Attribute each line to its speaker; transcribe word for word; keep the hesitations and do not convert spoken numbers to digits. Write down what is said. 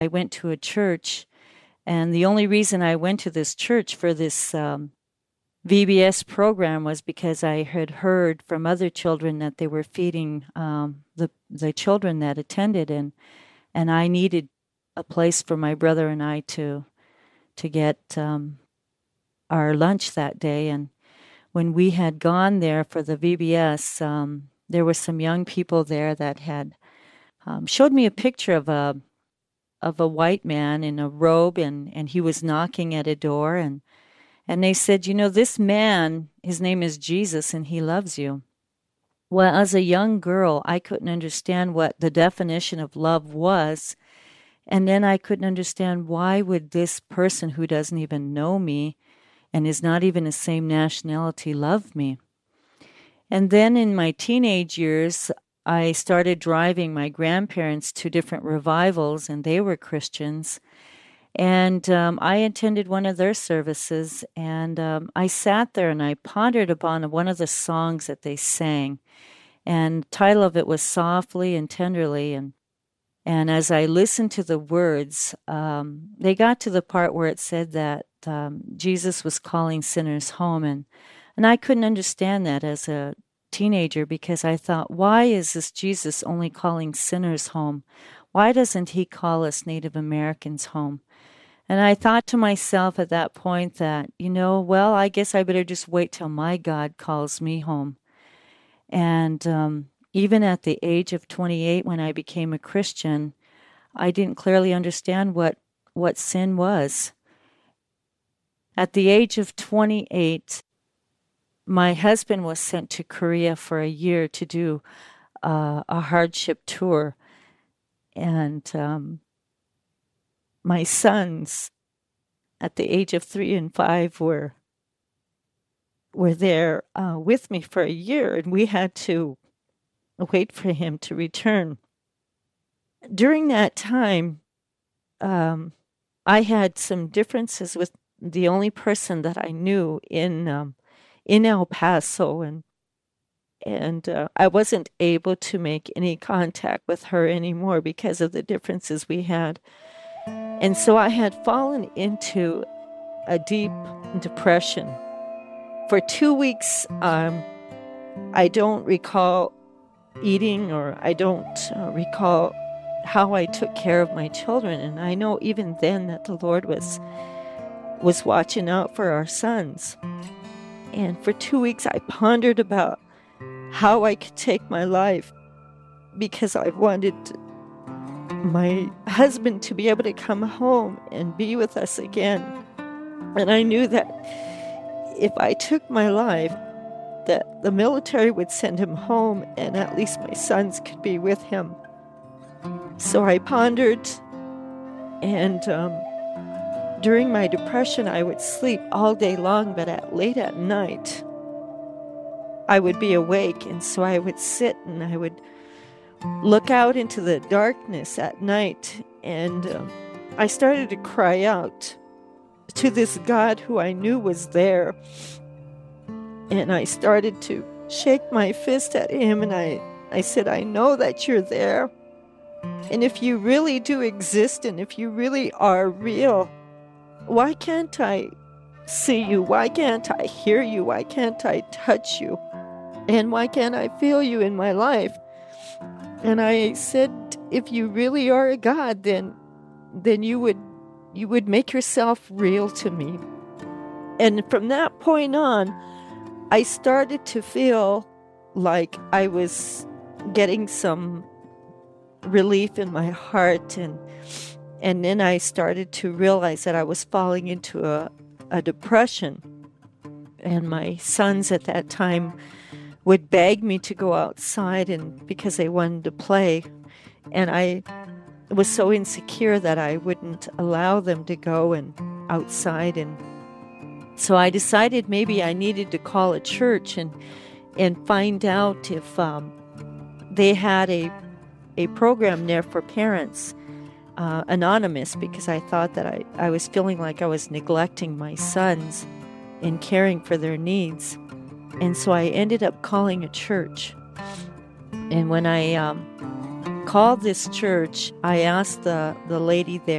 Speaker 1: I went to a church, and the only reason I went to this church for this um, V B S program was because I had heard from other children that they were feeding um, the the children that attended, and and I needed a place for my brother and I to to get um, our lunch that day. And when we had gone there for the V B S, um, there were some young people there that had um, showed me a picture of a of a white man in a robe, and, and he was knocking at a door, and and they said, you know, this man, his name is Jesus, and he loves you. Well, as a young girl, I couldn't understand what the definition of love was, and then I couldn't understand why would this person who doesn't even know me and is not even the same nationality love me. And then in my teenage years, I started driving my grandparents to different revivals, and they were Christians. And um, I attended one of their services, and um, I sat there and I pondered upon one of the songs that they sang. And the title of it was Softly and Tenderly. And and as I listened to the words, um, they got to the part where it said that um, Jesus was calling sinners home. And, and I couldn't understand that as a teenager, because I thought, why is this Jesus only calling sinners home? Why doesn't he call us Native Americans home? And I thought to myself at that point that, you know, well, I guess I better just wait till my God calls me home. And um, even at the age of twenty-eight, when I became a Christian, I didn't clearly understand what, what sin was. At the age of twenty-eight, my husband was sent to Korea for a year to do uh, a hardship tour. And um, my sons, at the age of three and five, were were there uh, with me for a year, and we had to wait for him to return. During that time, um, I had some differences with the only person that I knew in um, in El Paso, and and uh, I wasn't able to make any contact with her anymore because of the differences we had. And so I had fallen into a deep depression. For two weeks, um, I don't recall eating, or I don't uh, recall how I took care of my children. And I know even then that the Lord was was watching out for our sons. And for two weeks, I pondered about how I could take my life, because I wanted my husband to be able to come home and be with us again. And I knew that if I took my life, that the military would send him home, and at least my sons could be with him. So I pondered, and um, during my depression, I would sleep all day long, but at late at night, I would be awake, and so I would sit and I would look out into the darkness at night, and um, I started to cry out to this God who I knew was there. And I started to shake my fist at him, and I, I said, I know that you're there. And if you really do exist, and if you really are real, why can't I see you? Why can't I hear you? Why can't I touch you? And why can't I feel you in my life? And I said, if you really are a God, then then you would you would make yourself real to me. And from that point on, I started to feel like I was getting some relief in my heart, and and then I started to realize that I was falling into a, a depression. And my sons at that time would beg me to go outside, and because they wanted to play. And I was so insecure that I wouldn't allow them to go and outside. And so I decided maybe I needed to call a church and and find out if um, they had a a program there for parents, uh, anonymous, because I thought that I, I was feeling like I was neglecting my sons in caring for their needs. And so I ended up calling a church. And when I um, called this church. I asked the, the lady there